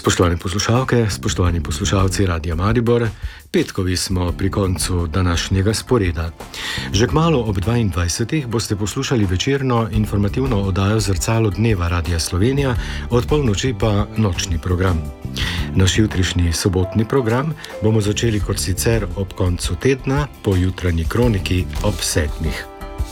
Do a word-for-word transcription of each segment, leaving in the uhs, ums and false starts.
Spoštovane poslušalke, spoštovani poslušalci Radia Maribor, petkovi smo pri koncu današnjega sporeda. Že kmalu ob dvaindvajsetih boste poslušali večerno informativno oddajo Zrcalo dneva Radia Slovenija, od polnoči pa nočni program. Naš jutrišnji sobotni program bomo začeli kot sicer ob koncu tedna, po jutranji kroniki ob sedmih.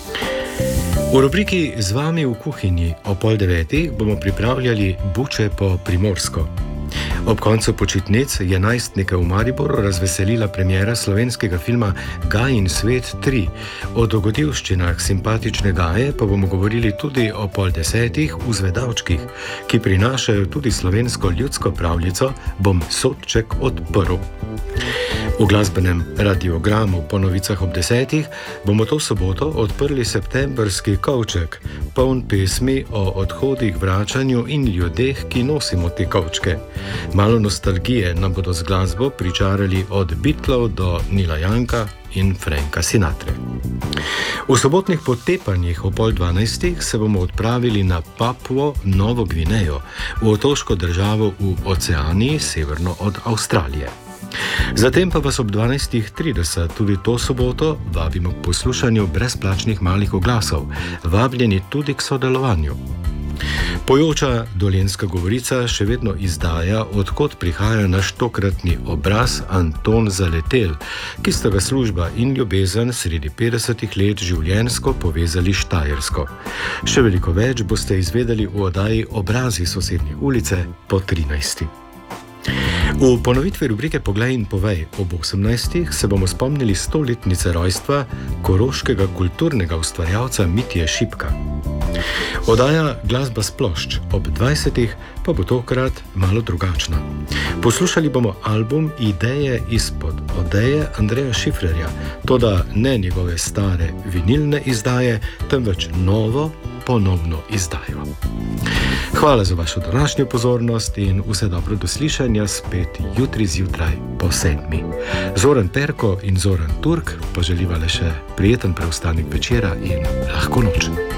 V rubriki Z vami v kuhinji o pol devetih bomo pripravljali buče po primorsko. Ob koncu počitnic je najstnike v Mariboru razveselila premiera slovenskega filma Gajin svet tri. O dogodivščinah simpatične Gaje pa bomo govorili tudi o pol desetih v Zvedavčkih, ki prinašajo tudi slovensko ljudsko pravljico Bom sodček odprl. V glasbenem radiogramu po novicah ob desetih bomo to soboto odprli septembrski kovček, poln pesmi o odhodih, vračanju in ljudeh, ki nosimo te kovčke. Malo nostalgije nam bodo z glasbo pričarali od Beatlov do Nila Younga in Franka Sinatre. V sobotnih potepanjih o pol dvanajstih se bomo odpravili na Papuo Novo Gvinejo, v otoško državo v Oceaniji, severno od Avstralije. Zatem pa vas ob dvanajstih trideset tudi to soboto vabimo k poslušanju brezplačnih malih oglasov, vabljeni tudi k sodelovanju. Pojoča dolenjska govorica še vedno izdaja, odkot prihaja naš tokratni obraz Anton Zaletel, ki sta ga služba in ljubezen sredi petdesetih let življenjsko povezali Štajersko. Še veliko več boste izvedeli v oddaji Obrazi sosednje ulice po trinajsti. V ponovitvi rubrike Poglej in povej ob osemnajstih se bomo spomnili stoletnice rojstva koroškega kulturnega ustvarjalca Mitje Šipka. Oddaja Glasba s plošč ob dvajsetih pa bo tokrat malo drugačna. Poslušali bomo album Ideje izpod odeje Andreja Šifrerja, toda ne njegove stare vinilne izdaje, temveč novo, ponovno izdajo. Hvala za vašo današnjo pozornost in vse dobro do slišanja spet jutri zjutraj po sedmi. Zoran Perko in Zoran Turk pa želiva le še prijeten preostanek večera in lahko noč.